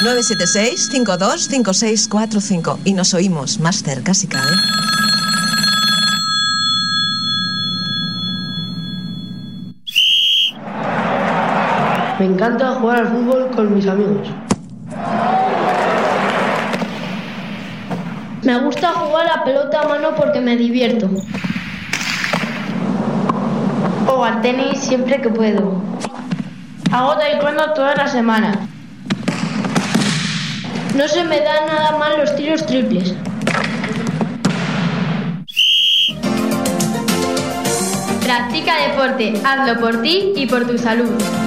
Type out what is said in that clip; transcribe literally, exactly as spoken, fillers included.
nueve siete seis, cinco dos cinco seis cuatro cinco. Y nos oímos más cerca si cabe. Me encanta jugar al fútbol con mis amigos. Me gusta jugar a pelota a mano porque me divierto. O al tenis siempre que puedo. Hago taekwondo toda la semana. No se me dan nada mal los tiros triples. Practica deporte, hazlo por ti y por tu salud.